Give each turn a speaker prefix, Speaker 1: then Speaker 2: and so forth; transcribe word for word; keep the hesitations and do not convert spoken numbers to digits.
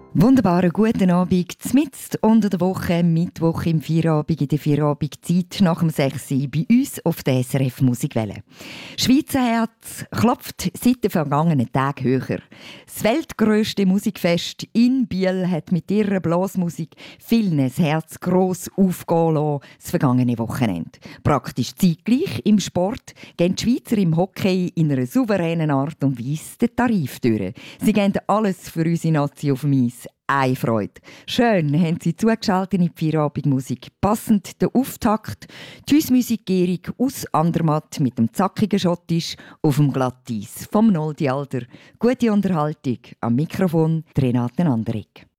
Speaker 1: Wunderbaren guten Abend, mitten unter der Woche, Mittwoch im Feierabend, in der Feierabendzeit nach dem sechs Uhr bei uns auf der S R F Musikwelle. Schweizer Herz klopft seit den vergangenen Tagen höher. Das weltgrösste Musikfest in Biel hat mit ihrer Blasmusik vielen das Herz gross aufgehen lassen, das vergangene Wochenende. Praktisch zeitgleich im Sport gehen die Schweizer im Hockey in einer souveränen Art und Weise den Tarif durch. Sie geben alles für unsere Nation auf dem Eis. Eine Freude. Schön haben Sie zugeschaltet in die Feierabendmusik. Passend der Auftakt, die Hausmusik-Gehung aus Andermatt mit dem zackigen Schottisch auf dem Glatteis vom Noldi Alder. Gute Unterhaltung. Am Mikrofon Renate Anderegg.